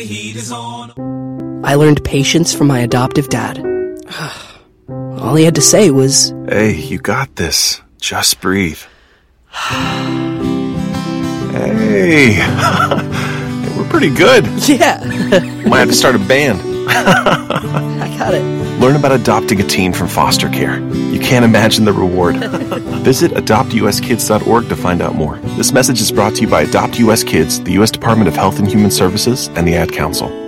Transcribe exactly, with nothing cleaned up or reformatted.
Heat is on. I learned patience from my adoptive dad. All he had to say was, "Hey, you got this. Just breathe." Hey, we're pretty good. Yeah. Might have to start a band. I got it. Learn about adopting a teen from foster care. You can't imagine the reward. Visit adopt u s kids dot org to find out more. This message is brought to you by Adopt U S Kids, the U S Department of Health and Human Services, and the Ad Council.